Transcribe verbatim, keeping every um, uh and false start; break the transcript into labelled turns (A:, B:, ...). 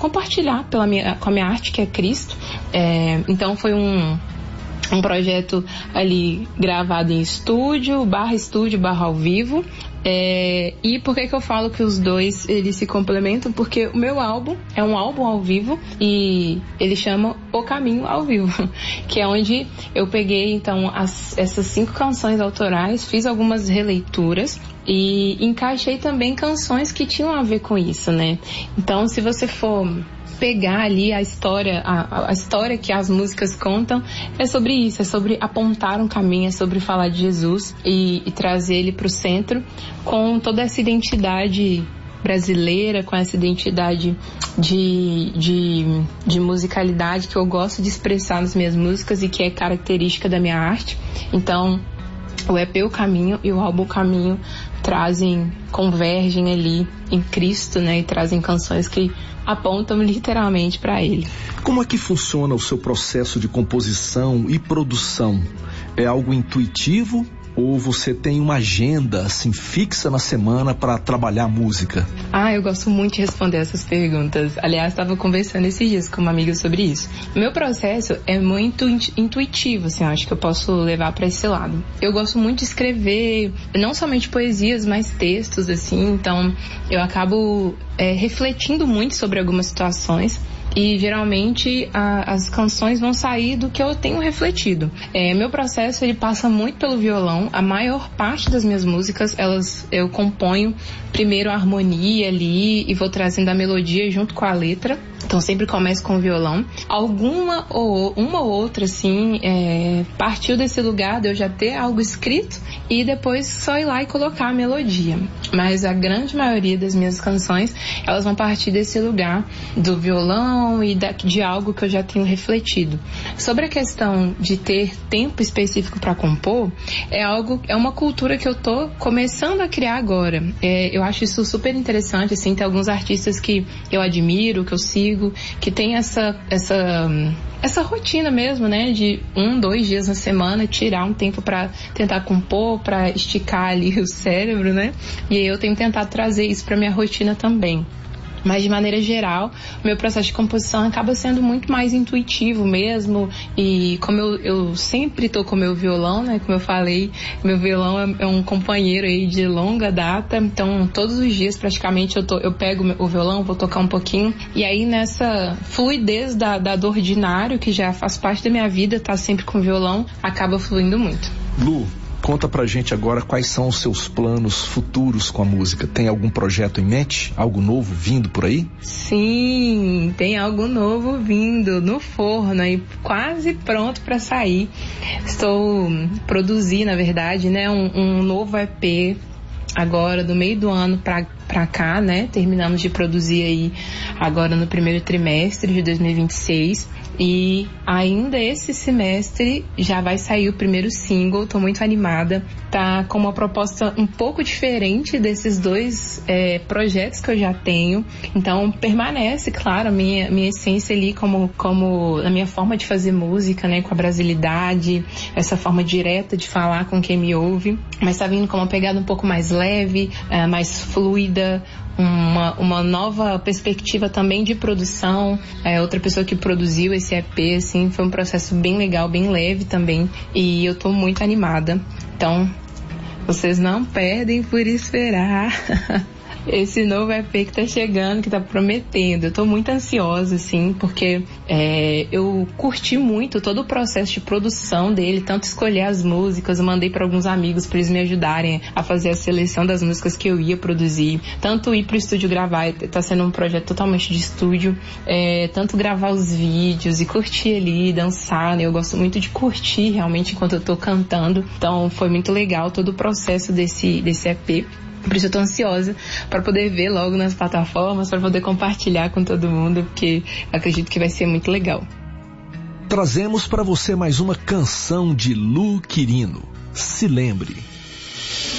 A: compartilhar pela minha, com a minha arte, que é Cristo. É, então foi um, um projeto ali gravado em estúdio, barra estúdio, barra ao vivo. É, e por que que eu falo que os dois eles se complementam? Porque o meu álbum é um álbum ao vivo e ele chama O Caminho ao Vivo, que é onde eu peguei então as, essas cinco canções autorais, fiz algumas releituras e encaixei também canções que tinham a ver com isso, né? Então, se você for pegar ali a história, a, a história que as músicas contam, é sobre isso, é sobre apontar um caminho, é sobre falar de Jesus e, e trazer ele para o centro com toda essa identidade brasileira, com essa identidade de, de, de musicalidade que eu gosto de expressar nas minhas músicas e que é característica da minha arte. Então, o E P O Caminho e o álbum O Caminho trazem, convergem ali em Cristo, né? E trazem canções que apontam literalmente para ele.
B: Como é que funciona o seu processo de composição e produção? É algo intuitivo ou você tem uma agenda assim fixa na semana para trabalhar música?
A: Ah, eu gosto muito de responder essas perguntas. Aliás, estava conversando esses dias com uma amiga sobre isso. O meu processo é muito intuitivo, assim, acho que eu posso levar para esse lado. Eu gosto muito de escrever, não somente poesias, mas textos, assim, então eu acabo é, refletindo muito sobre algumas situações. E geralmente a, as canções vão sair do que eu tenho refletido. É, meu processo ele passa muito pelo violão. A maior parte das minhas músicas elas eu componho primeiro a harmonia ali e vou trazendo a melodia junto com a letra. Então sempre começo com o violão. Alguma ou uma ou outra assim é, partiu desse lugar de eu já ter algo escrito e depois só ir lá e colocar a melodia. Mas a grande maioria das minhas canções elas vão partir desse lugar do violão e de algo que eu já tenho refletido. Sobre a questão de ter tempo específico para compor, é algo, é uma cultura que eu tô começando a criar agora. É, eu acho isso super interessante, assim, tem alguns artistas que eu admiro, que eu sigo, que tem essa, essa, essa rotina mesmo, né, de um, dois dias na semana, tirar um tempo para tentar compor, para esticar ali o cérebro, né, e aí eu tenho tentado trazer isso para minha rotina também. Mas, de maneira geral, o meu processo de composição acaba sendo muito mais intuitivo mesmo. E como eu, eu sempre tô com o meu violão, né? Como eu falei, meu violão é, é um companheiro aí de longa data. Então, todos os dias, praticamente, eu, tô, eu pego o violão, vou tocar um pouquinho. E aí, nessa fluidez da, da do ordinário, que já faz parte da minha vida, tá sempre com o violão, acaba fluindo muito.
B: Lu, conta pra gente agora quais são os seus planos futuros com a música. Tem algum projeto em mente? Algo novo vindo por aí?
A: Sim, tem algo novo vindo no forno e quase pronto para sair. Estou produzindo, na verdade, né, um, um novo E P agora do meio do ano pra, pra cá, né? Terminamos de produzir aí agora no primeiro trimestre de dois mil e vinte e seis. E ainda esse semestre já vai sair o primeiro single, tô muito animada. Tá com uma proposta um pouco diferente desses dois é, projetos que eu já tenho. Então permanece, claro, a minha, minha essência ali como, como a minha forma de fazer música, né? Com a brasilidade, essa forma direta de falar com quem me ouve. Mas tá vindo com uma pegada um pouco mais leve, é, mais fluida, Uma, uma nova perspectiva também de produção. É, outra pessoa que produziu esse E P, assim, foi um processo bem legal, bem leve também, e eu tô muito animada. Então, vocês não perdem por esperar esse novo E P que tá chegando, que tá prometendo. Eu tô muito ansiosa, assim, porque é, eu curti muito todo o processo de produção dele, tanto escolher as músicas, eu mandei para alguns amigos para eles me ajudarem a fazer a seleção das músicas que eu ia produzir, tanto ir pro estúdio gravar, tá sendo um projeto totalmente de estúdio, é, tanto gravar os vídeos e curtir ali, dançar, né? Eu gosto muito de curtir realmente enquanto eu tô cantando, então foi muito legal todo o processo desse, desse E P. Por isso eu tô ansiosa para poder ver logo nas plataformas, para poder compartilhar com todo mundo, porque acredito que vai ser muito legal.
B: Trazemos para você mais uma canção de Lu Quirino. Se lembre.